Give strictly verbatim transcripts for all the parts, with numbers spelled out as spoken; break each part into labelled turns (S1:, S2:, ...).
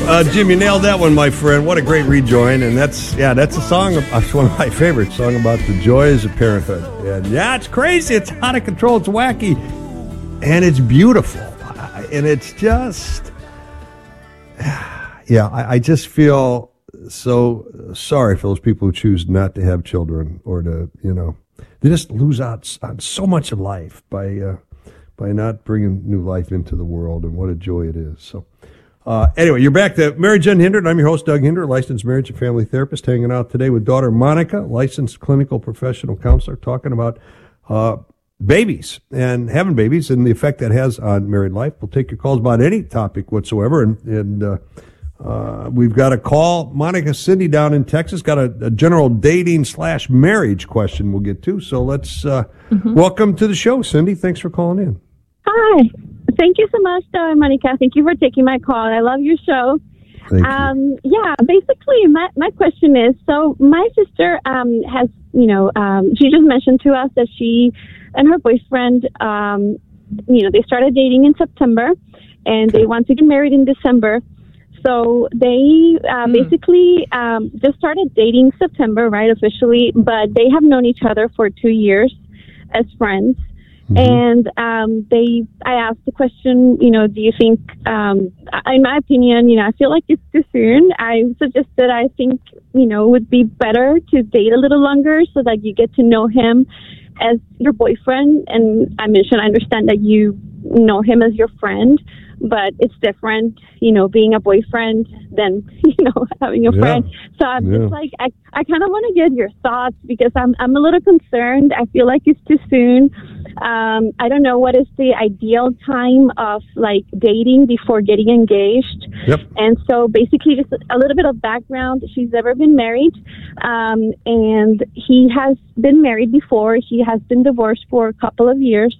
S1: Uh, Jim, you nailed that one, my friend. What a great rejoin. And that's, yeah, that's a song, it's one of my favorites, song about the joys of parenthood. And yeah, it's crazy. It's out of control. It's wacky. And it's beautiful. And it's just, yeah, I, I just feel so sorry for those people who choose not to have children or to, you know, they just lose out on so much of life by, uh, by not bringing new life into the world. And what a joy it is. So. Uh, anyway, you're back to Mary Jen Hindert. I'm your host, Doug Hindert, licensed marriage and family therapist, hanging out today with daughter Monica, licensed clinical professional counselor, talking about uh, babies and having babies and the effect that has on married life. We'll take your calls about any topic whatsoever. And, and uh, uh, we've got a call. Monica, Cindy down in Texas, got a, a general dating slash marriage question we'll get to. So let's uh, mm-hmm. welcome to the show, Cindy. Thanks for calling in.
S2: Hi. Thank you so much, uh, Monica. Thank you for taking my call. I love your show.
S1: Thank
S2: um, you. Yeah, basically, my, my question is, so my sister um, has, you know, um, she just mentioned to us that she and her boyfriend, um, you know, they started dating in September, and they want to get married in December. So they uh, mm. basically um, just started dating September, right, officially, but they have known each other for two years as friends. Mm-hmm. And um, they, I asked the question, you know, do you think, um, in my opinion, you know, I feel like it's too soon. I suggested I think, you know, it would be better to date a little longer so that you get to know him as your boyfriend. And I mentioned, I understand that you know him as your friend, but it's different, you know, being a boyfriend than, you know, having a yeah. friend. So I'm yeah. just like, I, I kind of want to get your thoughts because I'm, I'm a little concerned. I feel like it's too soon. Um, I don't know what is the ideal time of like dating before getting engaged.
S1: Yep.
S2: And so basically just a little bit of background. She's never been married. Um, and he has been married before. He has been divorced for a couple of years.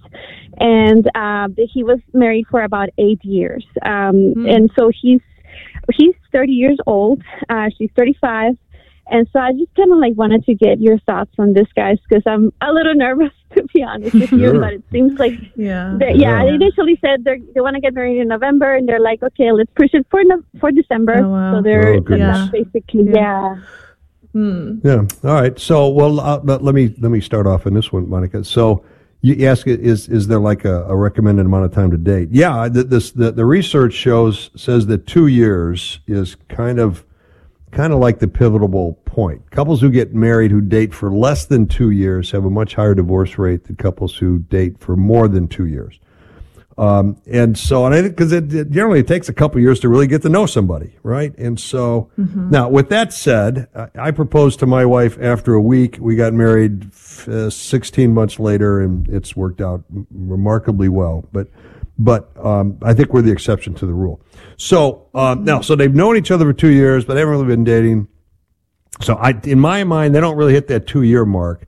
S2: And uh, he was married for about eight years. Um, mm. And so he's he's thirty years old. Uh, she's thirty-five. And so I just kind of like wanted to get your thoughts on this, guys, because I'm a little nervous, to be honest with you.
S1: Sure.
S2: But it seems like,
S3: yeah,
S2: yeah, yeah, they initially said they they want to get married in November, and they're like, okay, let's push it for no, for December.
S3: Oh, wow.
S2: So they're
S1: Oh,
S2: that's basically yeah.
S3: Yeah. Hmm.
S1: Yeah. All right. So, well, uh, but let me let me start off in this one, Monica. So, you ask, is is there like a, a recommended amount of time to date? Yeah. The, this the, the research shows says that two years is kind of kind of like the pivotal point. Couples who get married who date for less than two years have a much higher divorce rate than couples who date for more than two years. Um, and so, and I think because it, it generally it takes a couple years to really get to know somebody, right? And so, mm-hmm. now with that said, I, I proposed to my wife after a week. We got married uh, sixteen months later, and it's worked out remarkably well. But, but um, I think we're the exception to the rule. So um, now, so they've known each other for two years, but they haven't really been dating. So I, in my mind, they don't really hit that two-year mark.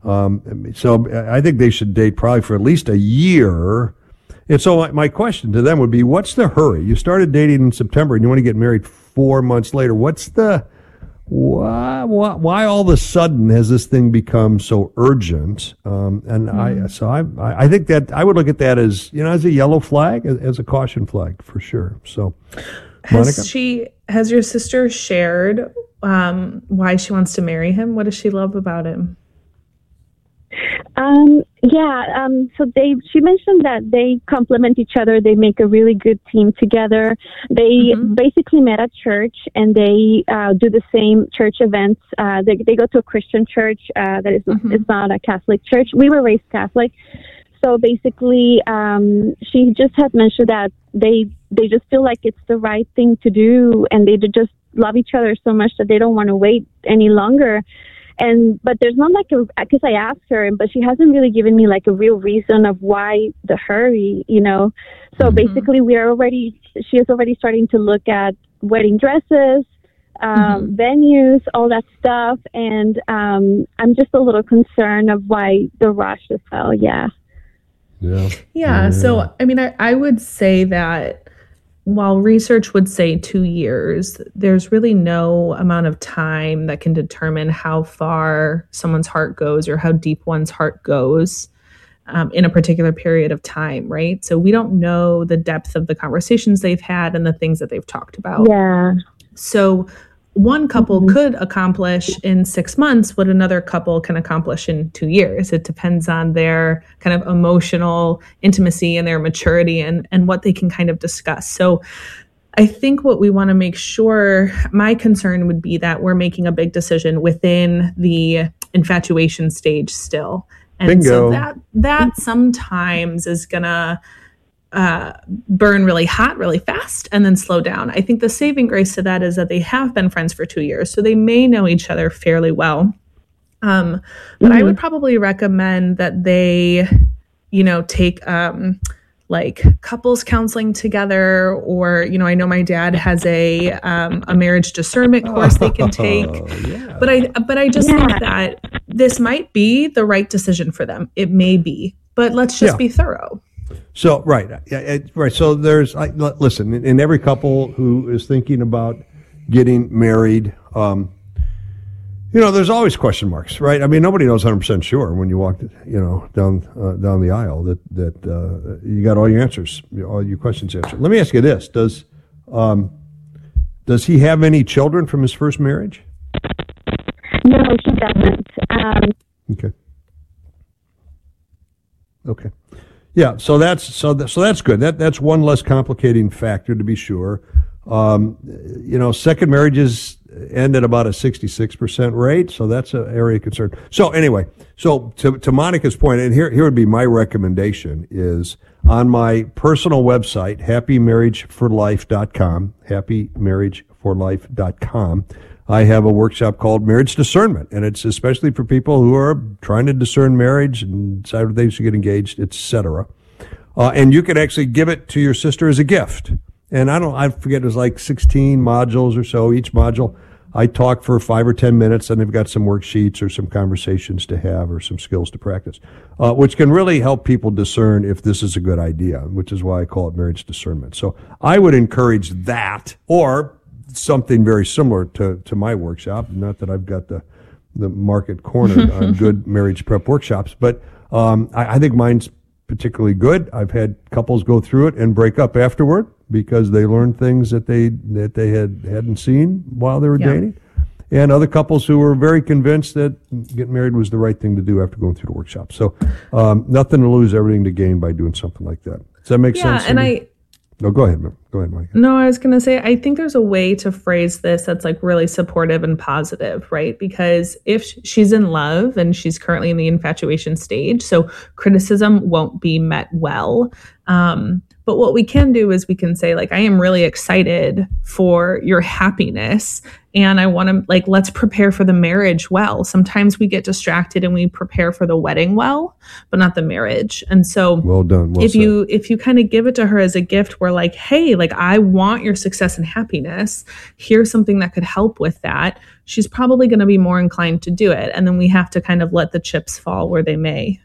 S1: Um, so I think they should date probably for at least a year. And so my question to them would be, what's the hurry? You started dating in September and you want to get married four months later. What's the, why, why, why all of a sudden has this thing become so urgent? Um, and mm-hmm. I, so I, I think that I would look at that as, you know, as a yellow flag, as a caution flag for sure. So,
S3: has
S1: Monica?
S3: she, has your sister shared, um, why she wants to marry him? What does she love about him?
S2: Um, yeah, um, so they, she mentioned that they complement each other. They make a really good team together. They mm-hmm. basically met at church and they, uh, do the same church events. Uh, they, they go to a Christian church, uh, that is, mm-hmm. is not a Catholic church. We were raised Catholic. So basically, um, she just had mentioned that they, they just feel like it's the right thing to do and they just love each other so much that they don't want to wait any longer. And, but there's not like a, because I asked her, but she hasn't really given me like a real reason of why the hurry, you know. So mm-hmm. basically we are already, she is already starting to look at wedding dresses, um, mm-hmm. venues, all that stuff. And um, I'm just a little concerned of why the rush as well. Yeah.
S1: Yeah.
S3: Yeah. So, I mean, I, I would say that while research would say two years, there's really no amount of time that can determine how far someone's heart goes or how deep one's heart goes um, in a particular period of time, right? So we don't know the depth of the conversations they've had and the things that they've talked about.
S2: Yeah.
S3: So one couple
S2: mm-hmm.
S3: could accomplish in six months what another couple can accomplish in two years. It depends on their kind of emotional intimacy and their maturity and, and what they can kind of discuss. So I think what we want to make sure, my concern would be that we're making a big decision within the infatuation stage still. And
S1: Bingo.
S3: so that that sometimes is going to uh, burn really hot, really fast, and then slow down. I think the saving grace to that is that they have been friends for two years, so they may know each other fairly well. Um, but mm-hmm. I would probably recommend that they, you know, take um, like couples counseling together, or, you know, I know my dad has a um, a marriage discernment course they can take. Oh, yeah. But I but I just yeah. think that this might be the right decision for them. It may be, but let's just yeah. be thorough.
S1: So, right, right. So there's, I, listen, in every couple who is thinking about getting married, um, you know, there's always question marks, right? I mean, nobody knows one hundred percent sure when you walk, you know, down uh, down the aisle that that uh, you got all your answers, all your questions answered. Let me ask you this: Does um, does he have any children from his first marriage?
S2: No, she doesn't. Um,
S1: okay. Okay. Yeah. So that's so that, so that's good. That that's one less complicating factor to be sure. Um, you know, second marriages end at about a sixty-six percent rate, so that's an area of concern. So anyway, so to, to Monica's point, and here, here would be my recommendation, is on my personal website, happy marriage for life dot com, happy marriage for life dot com, I have a workshop called Marriage Discernment, and it's especially for people who are trying to discern marriage and decide whether they should get engaged, et cetera. Uh, and you can actually give it to your sister as a gift. And I don't, I forget, it was like sixteen modules or so. Each module, I talk for five or ten minutes, and they've got some worksheets or some conversations to have or some skills to practice, uh, which can really help people discern if this is a good idea, which is why I call it marriage discernment. So I would encourage that, or something very similar to, to my workshop. Not that I've got the, the market cornered on good marriage prep workshops, but um, I, I think mine's particularly good. I've had couples go through it and break up afterward because they learned things that they that they had hadn't seen while they were yeah. dating, and other couples who were very convinced that getting married was the right thing to do after going through the workshop. So um, nothing to lose, everything to gain by doing something like that. Does that make
S3: yeah,
S1: sense?
S3: Yeah, and I.
S1: No, go ahead. Go ahead, Monica.
S3: No, I was going to say, I think there's a way to phrase this that's like really supportive and positive, right? Because if she's in love and she's currently in the infatuation stage, so criticism won't be met well. Um, but what we can do is we can say, like, I am really excited for your happiness, and I want to, like, let's prepare for the marriage well. Sometimes we get distracted and we prepare for the wedding well, but not the marriage. And so
S1: well done. Well
S3: if
S1: said.
S3: you if you kind of give it to her as a gift, we're like, hey, like, I want your success and happiness. Here's something that could help with that. She's probably going to be more inclined to do it. And then we have to kind of let the chips fall where they may.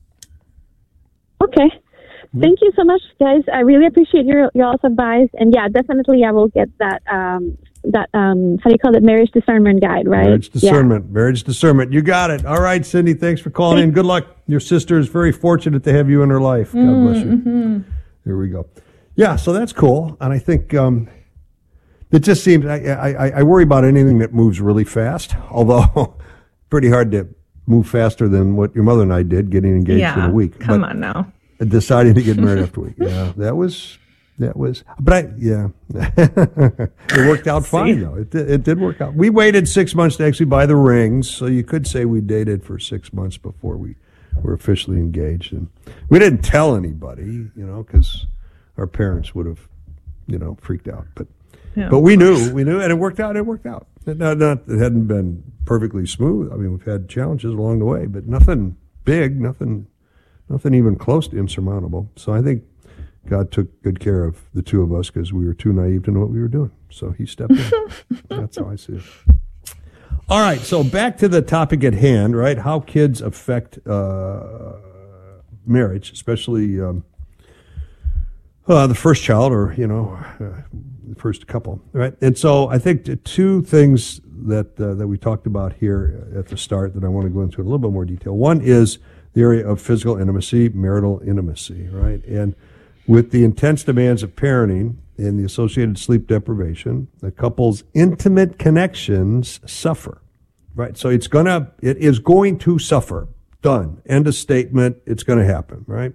S2: Okay. Thank you so much, guys. I really appreciate your your all's advice. And yeah, definitely I will get that, um, that um, how do you call it, marriage discernment guide, right?
S1: Marriage discernment.
S2: Yeah.
S1: Marriage discernment. You got it. All right, Cindy, thanks for calling in. Good luck. Your sister is very fortunate to have you in her life. God mm, bless you. Mm-hmm. Here we go. Yeah, so that's cool. And I think um, it just seems, I, I, I worry about anything that moves really fast, although pretty hard to move faster than what your mother and I did, getting engaged
S3: yeah,
S1: in a week.
S3: Come
S1: but,
S3: on now.
S1: Deciding to get married after a week. Yeah, that was, that was, but I, yeah, it worked out fine though. It did, it did work out. We waited six months to actually buy the rings, so you could say we dated for six months before we were officially engaged. And we didn't tell anybody, you know, because our parents would have, you know, freaked out. But, yeah, but we knew, we knew, and it worked out. It worked out. It, not, not, it hadn't been perfectly smooth. I mean, we've had challenges along the way, but nothing big, nothing. Nothing even close to insurmountable. So I think God took good care of the two of us because we were too naive to know what we were doing. So he stepped in. That's how I see it. All right, so back to the topic at hand, right? How kids affect uh, marriage, especially um, uh, the first child or, you know, uh, the first couple, right? And so I think the two things that uh, that we talked about here at the start that I want to go into in a little bit more detail. One is the area of physical intimacy, marital intimacy, right? And with the intense demands of parenting and the associated sleep deprivation, the couple's intimate connections suffer, right? So it's gonna, it is going to suffer. Done. End of statement. It's going to happen, right?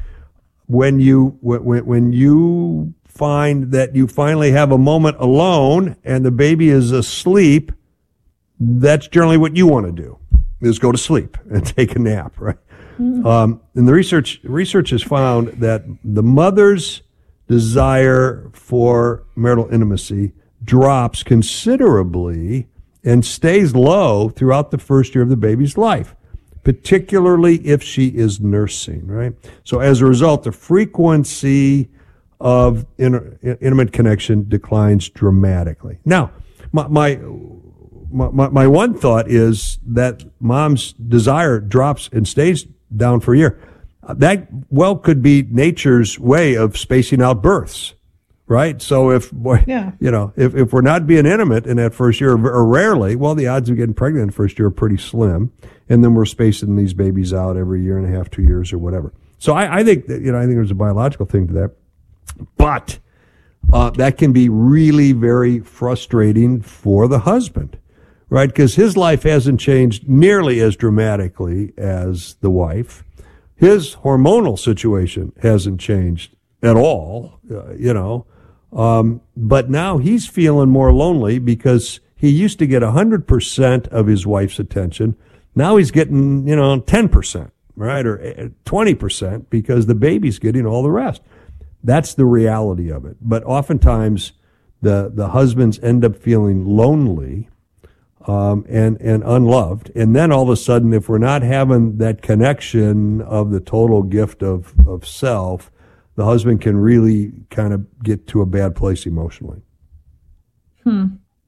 S1: When you, when, when you find that you finally have a moment alone and the baby is asleep, that's generally what you want to do, is go to sleep and take a nap, right? Mm-hmm. Um, and the research, research has found that the mother's desire for marital intimacy drops considerably and stays low throughout the first year of the baby's life, particularly if she is nursing, right? So as a result, the frequency of inter, intimate connection declines dramatically. Now, my, my, my, my one thought is that mom's desire drops and stays down for a year. That, well, could be nature's way of spacing out births, right? So if, yeah. you know, if, if we're not being intimate in that first year, or rarely, well, the odds of getting pregnant in the first year are pretty slim. And then we're spacing these babies out every year and a half, two years or whatever. So I, I think that, you know, I think there's a biological thing to that. But uh, that can be really very frustrating for the husband, right? Because his life hasn't changed nearly as dramatically as the wife. His hormonal situation hasn't changed at all, uh, you know. Um, but now he's feeling more lonely because he used to get one hundred percent of his wife's attention. Now he's getting, you know, ten percent, right? Or twenty percent because the baby's getting all the rest. That's the reality of it. But oftentimes the, the husbands end up feeling lonely, um, and, and unloved. And then all of a sudden, if we're not having that connection of the total gift of, of self, the husband can really kind of get to a bad place emotionally.
S3: Hmm.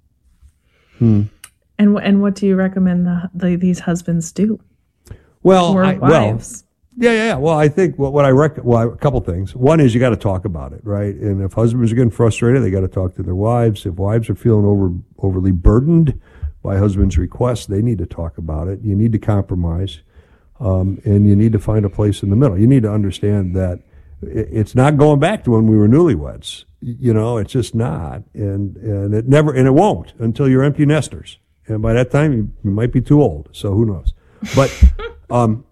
S1: Hmm.
S3: And and what do you recommend the, the these husbands do?
S1: Well,
S3: or
S1: I,
S3: wives?
S1: Well, yeah, yeah, yeah. Well, I think what, what I rec- well, a couple things. One is you got to talk about it, right? And if husbands are getting frustrated, they got to talk to their wives. If wives are feeling over overly burdened by husband's requests, they need to talk about it. You need to compromise, um, and you need to find a place in the middle. You need to understand that it, it's not going back to when we were newlyweds. You know, it's just not, and and it never, and it won't until you're empty nesters. And by that time, you, you might be too old. So who knows? But, um,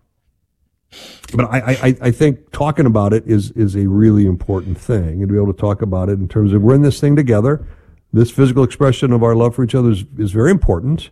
S1: but I, I, I think talking about it is, is a really important thing, and to be able to talk about it in terms of we're in this thing together. This physical expression of our love for each other is, is very important,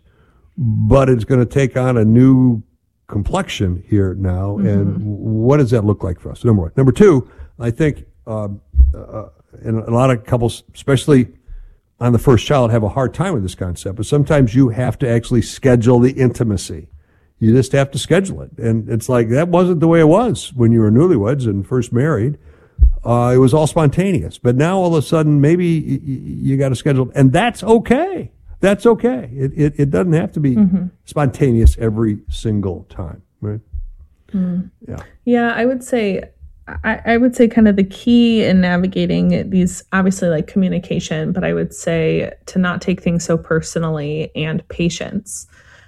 S1: but it's going to take on a new complexion here now. Mm-hmm. And what does that look like for us? Number one. Number two, I think, um, uh, and a lot of couples, especially on the first child, have a hard time with this concept, but sometimes you have to actually schedule the intimacy. You just have to schedule it. And it's like, that wasn't the way it was when you were newlyweds and first married. Uh, it was all spontaneous. But now all of a sudden, maybe y- y- you got to schedule it. And that's okay. That's okay. It, it, it doesn't have to be mm-hmm. spontaneous every single time, right?
S3: Mm.
S1: Yeah.
S3: Yeah, I would say, I, I would say kind of the key in navigating these, obviously like communication, but I would say to not take things so personally, and patience.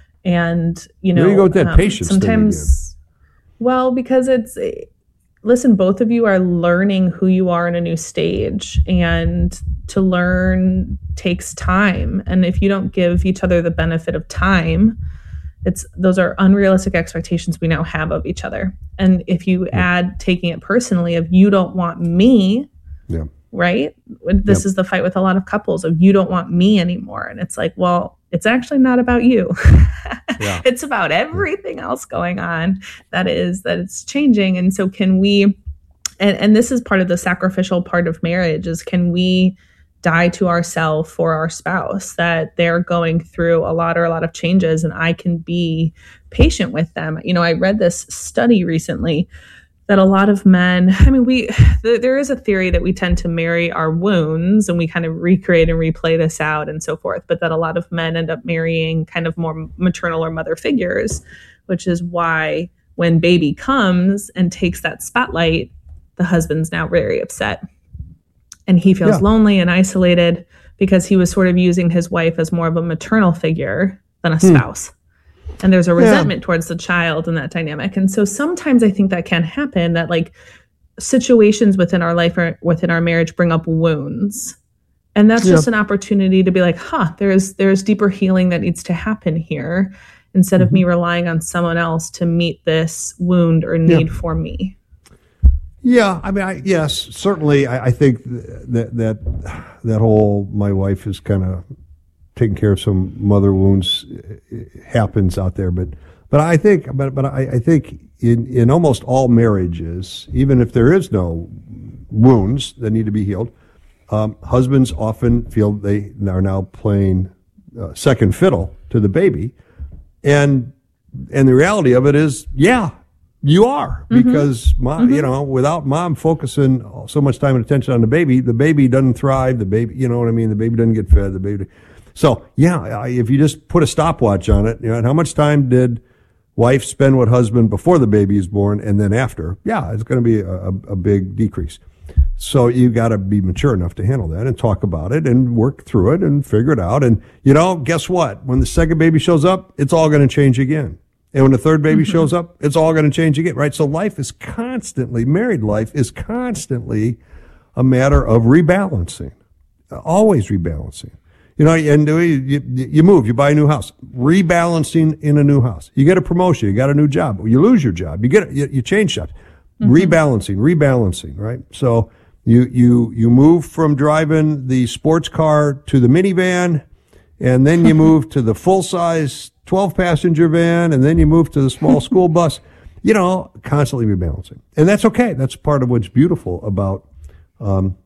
S3: And, you know,
S1: there you go with that
S3: um,
S1: patience
S3: sometimes, well, because it's, listen, both of you are learning who you are in a new stage, and to learn takes time. And if you don't give each other the benefit of time, it's, those are unrealistic expectations we now have of each other. And if you yeah. add taking it personally of you don't want me,
S1: yeah.
S3: right? This
S1: yep.
S3: is the fight with a lot of couples of you don't want me anymore. And it's like, well, it's actually not about you. yeah. It's about everything else going on that is, that it's changing. And so can we, and, and this is part of the sacrificial part of marriage, is can we die to ourselves for our spouse, that they're going through a lot or a lot of changes, and I can be patient with them. You know, I read this study recently that a lot of men, I mean, we, th- there is a theory that we tend to marry our wounds, and we kind of recreate and replay this out and so forth, but that a lot of men end up marrying kind of more maternal or mother figures, which is why when baby comes and takes that spotlight, the husband's now very upset. And he feels yeah. lonely and isolated because he was sort of using his wife as more of a maternal figure than a spouse. And there's a resentment yeah. towards the child in that dynamic. And so sometimes I think that can happen, that like situations within our life or within our marriage bring up wounds. And that's yeah. just an opportunity to be like, huh, there's there's deeper healing that needs to happen here, instead mm-hmm. of me relying on someone else to meet this wound or need yeah. for me.
S1: Yeah, I mean, I, yes, certainly. I, I think that that that whole my wife is kind of taking care of some mother wounds happens out there, but but I think but but I, I think in in almost all marriages, even if there is no wounds that need to be healed, um, husbands often feel they are now playing uh, second fiddle to the baby, and and the reality of it is, yeah. You are, because mm-hmm. mom, mm-hmm. you know, without mom focusing so much time and attention on the baby, the baby doesn't thrive. The baby, you know what I mean? The baby doesn't get fed. The baby. So yeah, if you just put a stopwatch on it, you know, and how much time did wife spend with husband before the baby is born and then after? Yeah, it's going to be a, a big decrease. So you got to be mature enough to handle that and talk about it and work through it and figure it out. And you know, guess what? When the second baby shows up, it's all going to change again. And when the third baby mm-hmm. shows up, it's all going to change again, right? So life is constantly, married life is constantly a matter of rebalancing, always rebalancing. You know, and you, you move, you buy a new house, rebalancing in a new house. You get a promotion, you got a new job, you lose your job, you get you, you change jobs, mm-hmm. rebalancing, rebalancing, right? So you you you move from driving the sports car to the minivan, and then you move to the full size twelve passenger van, and then you move to the small school bus, you know, constantly rebalancing. And that's okay. That's part of what's beautiful about, um,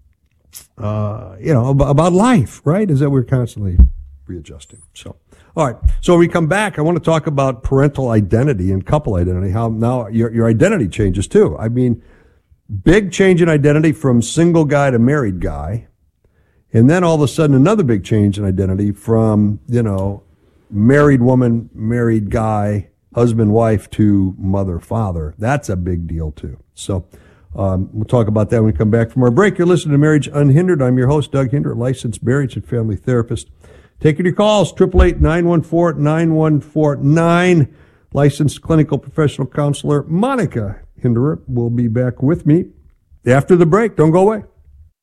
S1: uh, you know, about, about life, right? Is that we're constantly readjusting. So, all right. So when we come back, I want to talk about parental identity and couple identity, how now your, your identity changes too. I mean, big change in identity from single guy to married guy. And then all of a sudden another big change in identity from, you know, married woman, married guy, husband, wife to mother, father. That's a big deal too. So um, we'll talk about that when we come back from our break. You're listening to Marriage Unhindered. I'm your host, Doug Hinder, licensed marriage and family therapist. Taking your calls, eight eight eight, nine one four, nine one four nine. Licensed clinical professional counselor Monica Hinderer will be back with me after the break. Don't go away.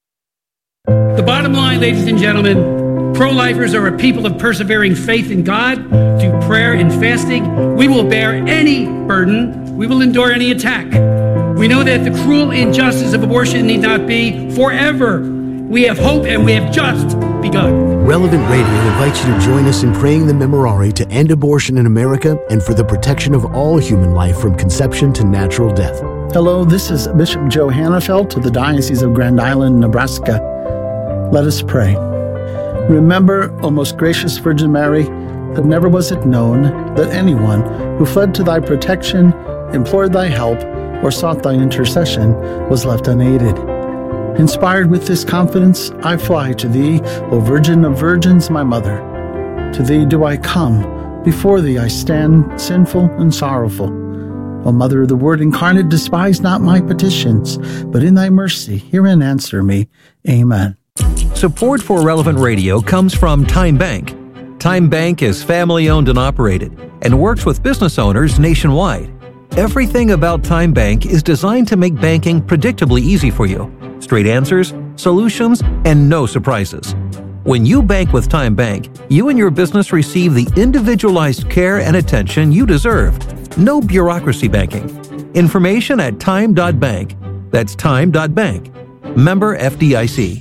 S4: The bottom line, ladies and gentlemen, pro-lifers are a people of persevering faith in God, through prayer and fasting. We will bear any burden. We will endure any attack. We know that the cruel injustice of abortion need not be forever. We have hope, and we have just begun.
S5: Relevant Radio invites you to join us in praying the Memorare to end abortion in America and for the protection of all human life from conception to natural death.
S6: Hello, this is Bishop Joe Hannafelt of the Diocese of Grand Island, Nebraska. Let us pray. Remember, O most gracious Virgin Mary, that never was it known that anyone who fled to thy protection, implored thy help, or sought thy intercession was left unaided. Inspired with this confidence, I fly to thee, O Virgin of Virgins, my Mother. To thee do I come, before thee I stand, sinful and sorrowful. O Mother of the Word incarnate, despise not my petitions, but in thy mercy hear and answer me. Amen.
S7: Support for Relevant Radio comes from Time Bank. Time Bank is family-owned and operated and works with business owners nationwide. Everything about Time Bank is designed to make banking predictably easy for you. Straight answers, solutions, and no surprises. When you bank with Time Bank, you and your business receive the individualized care and attention you deserve. No bureaucracy banking. Information at time dot bank. That's time dot bank. Member F D I C.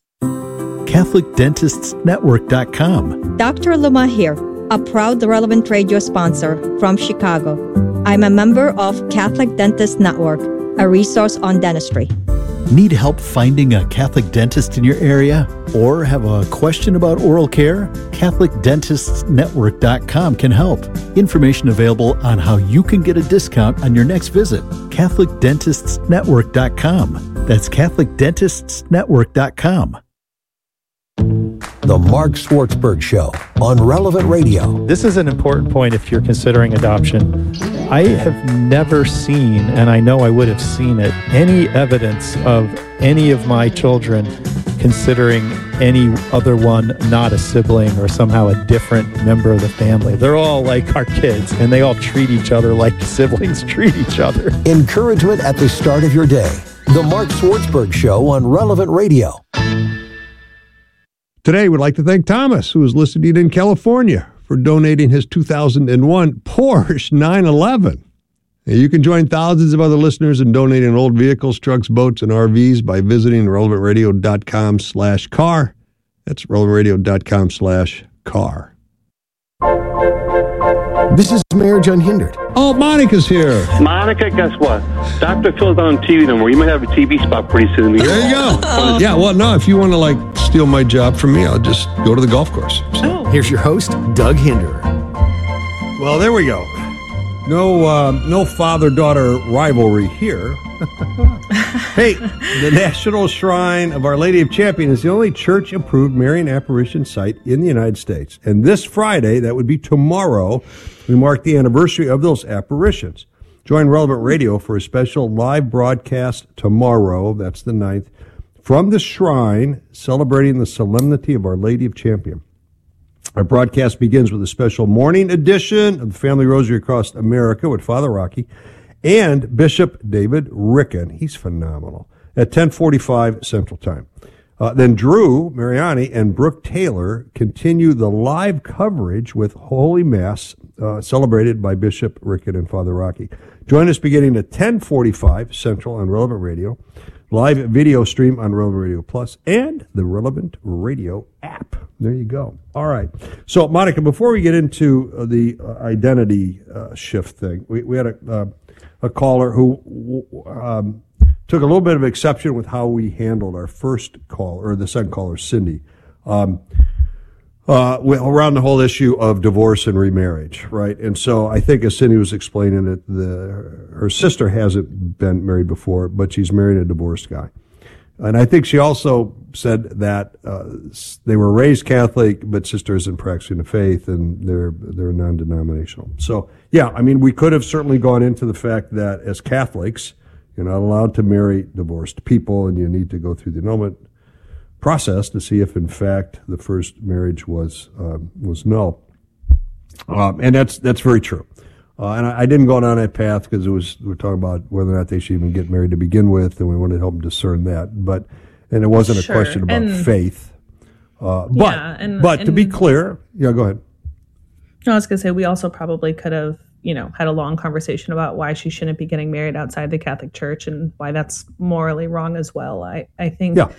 S8: Catholic Dentists Network dot com.
S9: Doctor Luma here, a proud Relevant Radio sponsor from Chicago. I'm a member of Catholic Dentists Network, a resource on dentistry.
S8: Need help finding a Catholic dentist in your area? Or have a question about oral care? Catholic Dentists Network dot com can help. Information available on how you can get a discount on your next visit. Catholic Dentists Network dot com. That's Catholic Dentists Network dot com.
S5: The Mark Swartzberg Show on Relevant Radio.
S10: This is an important point if you're considering adoption. I have never seen, and I know I would have seen it, any evidence of any of my children considering any other one not a sibling or somehow a different member of the family. They're all like our kids, and they all treat each other like siblings treat each other.
S11: Encouragement at the start of your day. The Mark Swartzberg Show on Relevant Radio.
S1: Today, we'd like to thank Thomas, who is listening in California, for donating his two thousand one Porsche nine eleven. You can join thousands of other listeners in donating old vehicles, trucks, boats, and R Vs by visiting relevant radio dot com slash car. That's relevant radio dot com slash car.
S11: This is Marriage Unhindered.
S1: Oh, Monica's here.
S12: Monica, guess what? Doctor Phil's on T V tomorrow. You might have a T V spot pretty soon.
S1: There you go. Oh. Yeah, well, no, if you want to, like, steal my job from me, I'll just go to the golf course. So.
S11: Oh. Here's your host, Doug Hinderer.
S1: Well, there we go. No, uh, no father-daughter rivalry here. Hey, the National Shrine of Our Lady of Champion is the only church-approved Marian apparition site in the United States. And this Friday, that would be tomorrow, we mark the anniversary of those apparitions. Join Relevant Radio for a special live broadcast tomorrow, that's the ninth, from the shrine, celebrating the solemnity of Our Lady of Champion. Our broadcast begins with a special morning edition of the Family Rosary Across America with Father Rocky and Bishop David Ricken. He's phenomenal. At ten forty-five Central Time. Uh, then Drew Mariani and Brooke Taylor continue the live coverage with Holy Mass uh, celebrated by Bishop Ricken and Father Rocky. Join us beginning at ten forty-five Central on Relevant Radio. Live video stream on Relevant Radio Plus and the Relevant Radio app. There you go. All right. So, Monica, before we get into uh, the uh, identity uh, shift thing, we, we had a, uh, a caller who um, took a little bit of exception with how we handled our first call, or the second caller, Cindy, um, uh, around the whole issue of divorce and remarriage, right? And so I think, as Cindy was explaining it, the, her sister hasn't been married before, but she's married a divorced guy. And I think she also said that uh, they were raised Catholic, but sister isn't practicing the faith, and they're they're non-denominational. So, yeah, I mean, we could have certainly gone into the fact that as Catholics, you're not allowed to marry divorced people, and you need to go through the annulment process to see if, in fact, the first marriage was uh, was null. Um, and that's that's very true. Uh, and I, I didn't go down that path because it was we were talking about whether or not they should even get married to begin with, and we wanted to help them discern that. But and it wasn't
S3: sure.
S1: a question about
S3: and,
S1: faith. Uh, but
S3: yeah, and,
S1: but
S3: and,
S1: to be clear, yeah, go ahead.
S3: I was going to say we also probably could have, you know, had a long conversation about why she shouldn't be getting married outside the Catholic Church and why that's morally wrong as well. I I think. Yeah.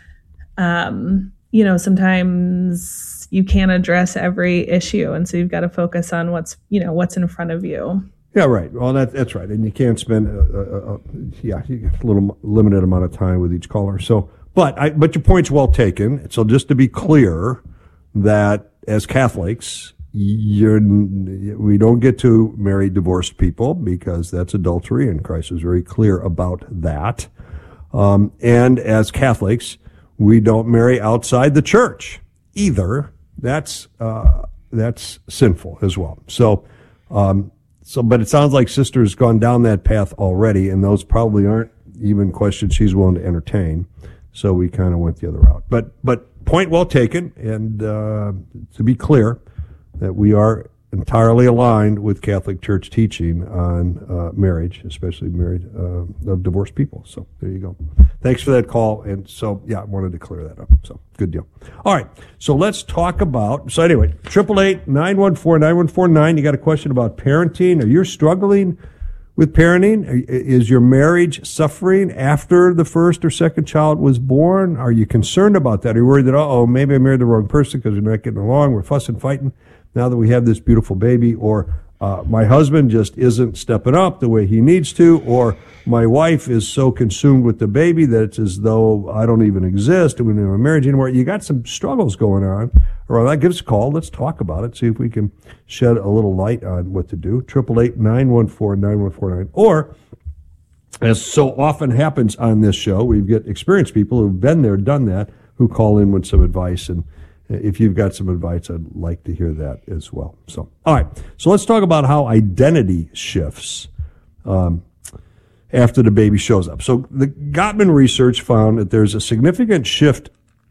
S3: Um, you know, sometimes you can't address every issue, and so you've got to focus on what's, you know, what's in front of you.
S1: Yeah, right. Well, that, that's right. And you can't spend, a, a, a, yeah, a little limited amount of time with each caller. So, but I, but your point's well taken. So just to be clear that as Catholics, you're, we don't get to marry divorced people because that's adultery, and Christ is very clear about that. Um, and as Catholics, we don't marry outside the church either. That's uh, that's sinful as well. So, um, so, but it sounds like Sister's gone down that path already, and those probably aren't even questions she's willing to entertain. So we kind of went the other route. But but point well taken, and uh, to be clear, that we are entirely aligned with Catholic Church teaching on uh, marriage, especially married uh, of divorced people. So there you go. Thanks for that call. And so, yeah, I wanted to clear that up. So good deal. All right. So let's talk about, so anyway, eight eight eight, nine one four, nine one four nine. You got a question about parenting? Are you struggling with parenting? Is your marriage suffering after the first or second child was born? Are you concerned about that? Are you worried that, uh-oh, maybe I married the wrong person because we're not getting along, we're fussing, fighting now that we have this beautiful baby? Or uh, my husband just isn't stepping up the way he needs to, or my wife is so consumed with the baby that it's as though I don't even exist and we don't have a marriage anymore. You got some struggles going on around that. Give us a call. Let's talk about it. See if we can shed a little light on what to do. eight eight eight, nine one four, nine one four nine. Or, as so often happens on this show, we get experienced people who've been there, done that, who call in with some advice. And if you've got some advice, I'd like to hear that as well. So, all right. So let's talk about how identity shifts um, after the baby shows up. So the Gottman research found that there's a significant shift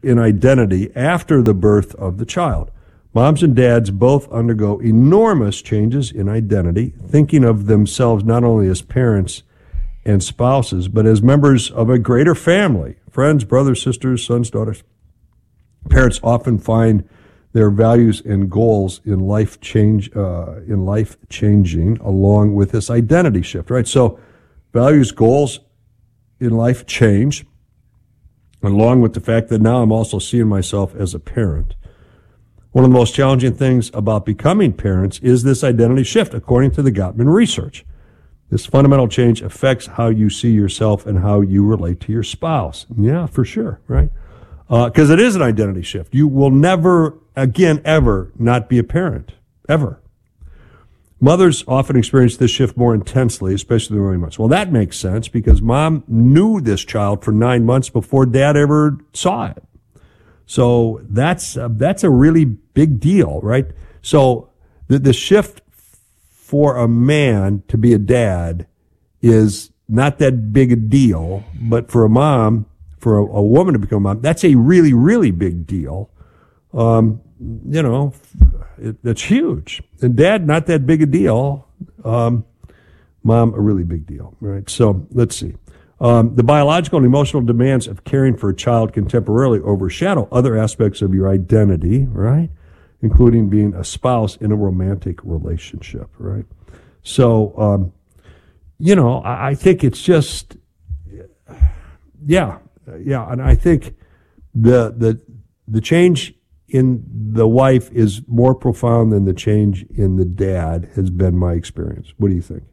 S1: in identity after the birth of the child. Moms and dads both undergo enormous changes in identity, thinking of themselves not only as parents and spouses, but as members of a greater family, friends, brothers, sisters, sons, daughters. Parents often find their values and goals in life change, uh, in life changing along with this identity shift, right? So values, goals in life change along with the fact that now I'm also seeing myself as a parent. One of the most challenging things about becoming parents is this identity shift, according to the Gottman research. This fundamental change affects how you see yourself and how you relate to your spouse. Yeah, for sure, right? Because uh, it is an identity shift. You will never, again, ever not be a parent, ever. Mothers often experience this shift more intensely, especially in the early months. Well, that makes sense because mom knew this child for nine months before dad ever saw it. So that's uh, that's a really big deal, right? So the, the shift for a man to be a dad is not that big a deal, but for a mom, for a, a woman to become a mom, that's a really, really big deal. Um, you know, it, it's huge. And dad, not that big a deal. Um, mom, a really big deal, right? So let's see. Um, the biological and emotional demands of caring for a child can temporarily overshadow other aspects of your identity, right? Including being a spouse in a romantic relationship, right? So, um, you know, I, I think it's just, yeah, yeah, and I think the the the change in the wife is more profound than the change in the dad has been my experience. What do you think?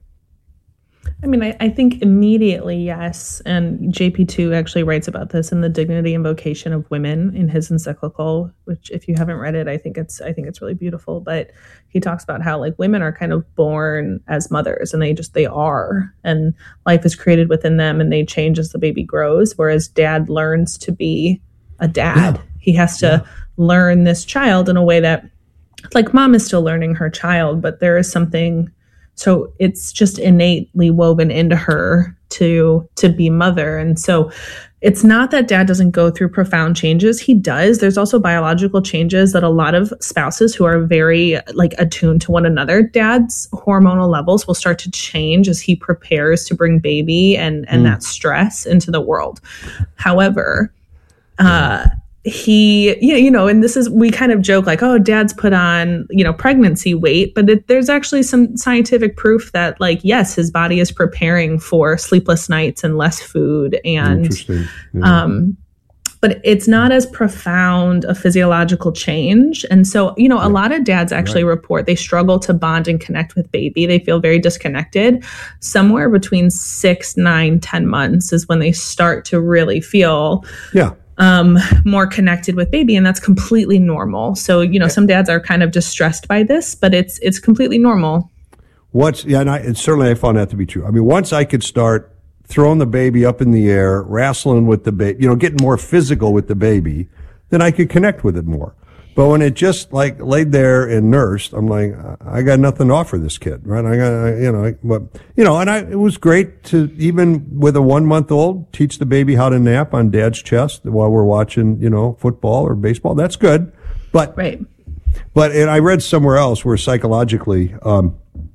S3: I mean, I, I think immediately, yes. And J P two actually writes about this in The Dignity and Vocation of Women in his encyclical, which if you haven't read it, I think it's I think it's really beautiful. But he talks about how like women are kind of born as mothers and they just they are. And life is created within them and they change as the baby grows. Whereas dad learns to be a dad. Yeah. He has to yeah. learn this child in a way that like mom is still learning her child, but there is something. So it's just innately woven into her to to be mother. And so it's not that dad doesn't go through profound changes. He does. There's also biological changes that a lot of spouses who are very like attuned to one another, dad's hormonal levels will start to change as he prepares to bring baby and, and mm. that stress into the world. However, uh, he, you know, and this is, we kind of joke like, oh, dad's put on, you know, pregnancy weight, but it, there's actually some scientific proof that like, yes, his body is preparing for sleepless nights and less food. And,
S1: Interesting. Yeah.
S3: um, but it's not as profound a physiological change. And so, you know, yeah. a lot of dads actually right. report they struggle to bond and connect with baby. They feel very disconnected. Somewhere between six, nine, ten months is when they start to really feel
S1: yeah.
S3: um, more connected with baby. And that's completely normal. So, you know, some dads are kind of distressed by this, but it's, it's completely normal.
S1: Once, yeah, and, I, and certainly I found that to be true. I mean, once I could start throwing the baby up in the air, wrestling with the baby, you know, getting more physical with the baby, then I could connect with it more. But when it just like laid there and nursed, I'm like, I got nothing to offer this kid, right? I got, you know, but, you know, and I, it was great to even with a one month old teach the baby how to nap on dad's chest while we're watching, you know, football or baseball. That's good. But,
S3: right.
S1: But, and I read somewhere else where psychologically, um,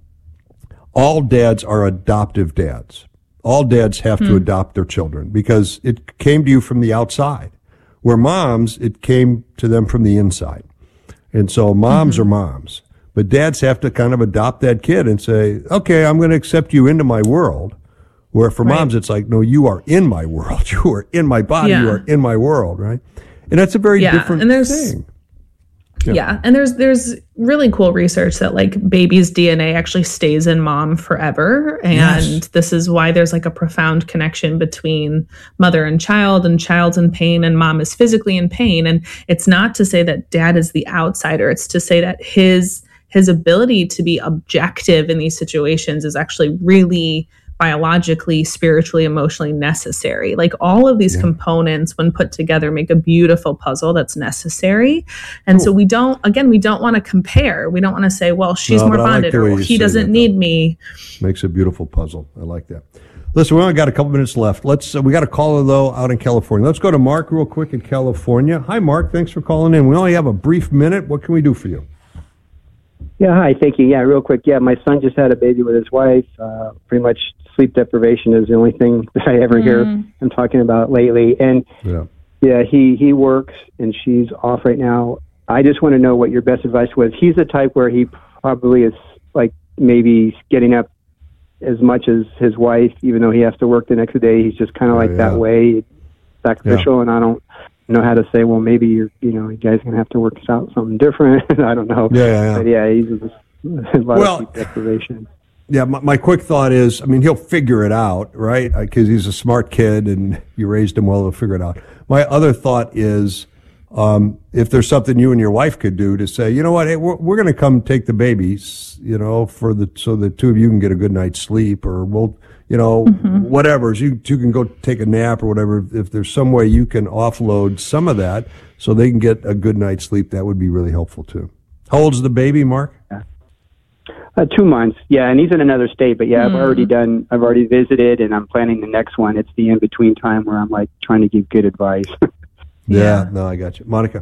S1: all dads are adoptive dads. All dads have hmm. to adopt their children because it came to you from the outside. Where moms, it came to them from the inside. And so moms mm-hmm. are moms. But dads have to kind of adopt that kid and say, okay, I'm going to accept you into my world. Where for right. moms, it's like, no, you are in my world. You are in my body. Yeah. You are in my world, right? And that's a very
S3: yeah.
S1: different
S3: and there's,
S1: thing.
S3: Yeah. yeah. And there's there's really cool research that like baby's D N A actually stays in mom forever. And yes. this is why there's like a profound connection between mother and child, and child's in pain and mom is physically in pain. And it's not to say that dad is the outsider. It's to say that his his ability to be objective in these situations is actually really biologically, spiritually, emotionally necessary. Like all of these yeah. components, when put together, make a beautiful puzzle that's necessary. And cool. so we don't, again, we don't want to compare. We don't want to say, well, she's
S1: no,
S3: more bonded like or he doesn't that, need
S1: though.
S3: me.
S1: Makes a beautiful puzzle. I like that. Listen, we only got a couple minutes left. Let's. Uh, we got a caller though out in California. Let's go to Mark real quick in California. Hi, Mark. Thanks for calling in. We only have a brief minute. What can we do for you?
S13: Yeah, hi. Thank you. Yeah, real quick. Yeah, my son just had a baby with his wife. Uh, pretty much sleep deprivation is the only thing that I ever mm. hear him talking about lately. And
S1: yeah,
S13: yeah, he he works and she's off right now. I just want to know what your best advice was. He's the type where he probably is like maybe getting up as much as his wife, even though he has to work the next day. He's just kind of like yeah. that way. It's sacrificial, yeah. and I don't know how to say, well, maybe you're, you know, you guys gonna have to work out something different. I don't know.
S1: Yeah, yeah, yeah.
S13: But yeah, he's just a lot
S1: well,
S13: of sleep deprivation.
S1: Yeah, my, my quick thought is, I mean, he'll figure it out, right? Because he's a smart kid, and you raised him well. He'll figure it out. My other thought is, um, if there's something you and your wife could do to say, you know what, hey, we're, we're going to come take the babies, you know, for the so the two of you can get a good night's sleep, or we'll, you know, mm-hmm. whatever. So you two can go take a nap or whatever. If there's some way you can offload some of that so they can get a good night's sleep, that would be really helpful too. How old's the baby, Mark?
S13: Yeah. Uh, two months. Yeah, and he's in another state, but yeah, mm. I've already done, I've already visited, and I'm planning the next one. It's the in-between time where I'm like trying to give good advice.
S1: yeah, yeah, no, I got you. Monica?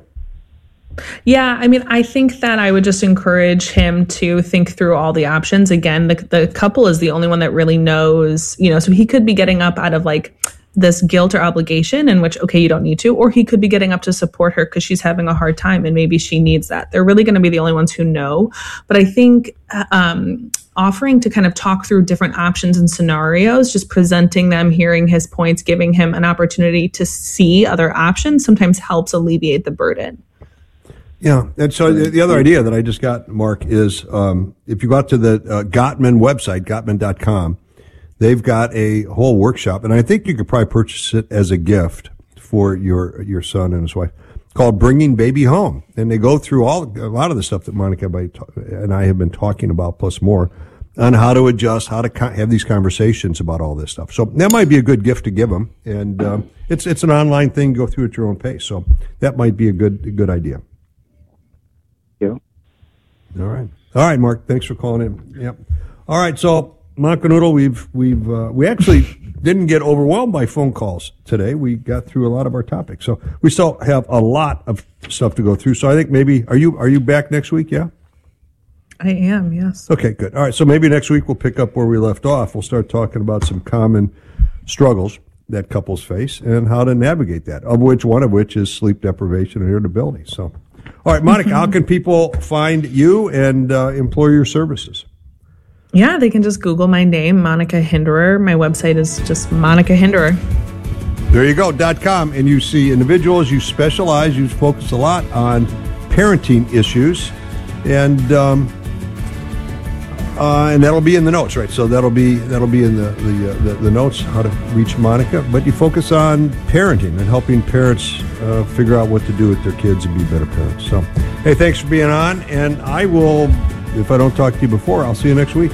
S3: Yeah, I mean, I think that I would just encourage him to think through all the options. Again, the the couple is the only one that really knows, you know, so he could be getting up out of like this guilt or obligation in which, okay, you don't need to, or he could be getting up to support her because she's having a hard time and maybe she needs that. They're really going to be the only ones who know. But I think um, offering to kind of talk through different options and scenarios, just presenting them, hearing his points, giving him an opportunity to see other options sometimes helps alleviate the burden.
S1: Yeah, and so the, the other idea that I just got, Mark, is um, if you go out to the uh, Gottman website, Gottman dot com, they've got a whole workshop, and I think you could probably purchase it as a gift for your your son and his wife, called Bringing Baby Home. And they go through all a lot of the stuff that Monica and I have been talking about, plus more, on how to adjust, how to have these conversations about all this stuff. So that might be a good gift to give them, and um, it's it's an online thing. Go through at your own pace. So that might be a good a good idea.
S13: Yeah.
S1: All right. All right, Mark. Thanks for calling in. Yep. All right. So, Monica Noodle, we've we've uh, we actually didn't get overwhelmed by phone calls today. We got through a lot of our topics, so we still have a lot of stuff to go through. So I think maybe are you are you back next week? Yeah.
S3: I am. Yes.
S1: Okay. Good. All right. So maybe next week we'll pick up where we left off. We'll start talking about some common struggles that couples face and how to navigate that. Of which one of which is sleep deprivation and irritability. So. All right, Monica, how can people find you and uh, employ your services?
S3: Yeah, they can just Google my name, Monica Hinderer. My website is just Monica Hinderer.
S1: There you go, dot com. And you see individuals, you specialize, you focus a lot on parenting issues. And um, uh, and that'll be in the notes, right? So that'll be that'll be in the the, uh, the the notes, how to reach Monica. But you focus on parenting and helping parents uh, figure out what to do with their kids and be better parents. So, hey, thanks for being on. And I will, if I don't talk to you before, I'll see you next week.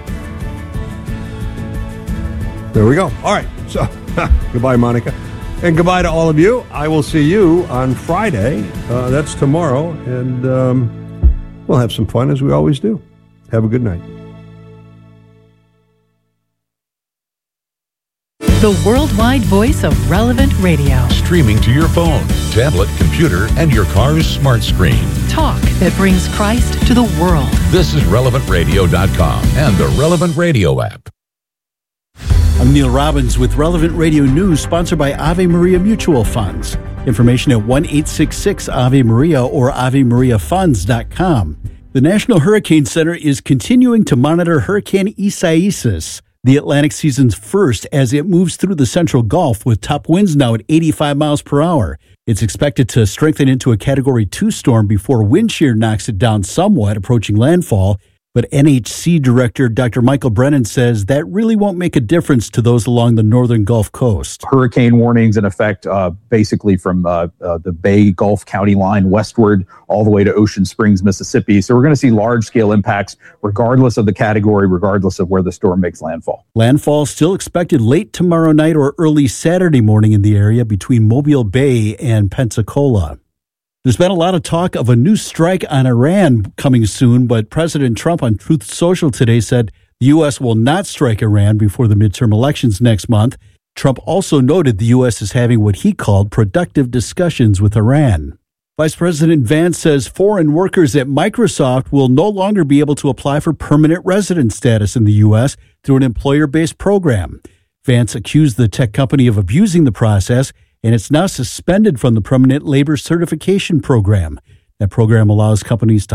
S1: There we go. All right. So, goodbye, Monica. And goodbye to all of you. I will see you on Friday. Uh, that's tomorrow. And um, we'll have some fun as we always do. Have a good night.
S14: The worldwide voice of Relevant Radio.
S15: Streaming to your phone, tablet, computer, and your car's smart screen.
S14: Talk that brings Christ to the world.
S15: This is relevant radio dot com and the Relevant Radio app.
S8: I'm Neil Robbins with Relevant Radio News, sponsored by Ave Maria Mutual Funds. Information at one eight six six Ave Maria or ave maria funds dot com. The National Hurricane Center is continuing to monitor Hurricane Isaias, the Atlantic season's first, as it moves through the Central Gulf with top winds now at eighty-five miles per hour. It's expected to strengthen into a Category two storm before wind shear knocks it down somewhat, approaching landfall. But N H C Director Doctor Michael Brennan says that really won't make a difference to those along the northern Gulf Coast.
S16: Hurricane warnings in effect uh, basically from uh, uh, the Bay Gulf County line westward all the way to Ocean Springs, Mississippi. So we're going to see large-scale impacts regardless of the category, regardless of where the storm makes landfall.
S8: Landfall still expected late tomorrow night or early Saturday morning in the area between Mobile Bay and Pensacola. There's been a lot of talk of a new strike on Iran coming soon, but President Trump on Truth Social today said The U S will not strike Iran before the midterm elections next month. Trump also noted the U S is having what he called productive discussions with Iran. Vice President Vance says foreign workers at Microsoft will no longer be able to apply for permanent resident status in the U S through an employer-based program. Vance accused the tech company of abusing the process, and it's now suspended from the Permanent Labor Certification Program. That program allows companies to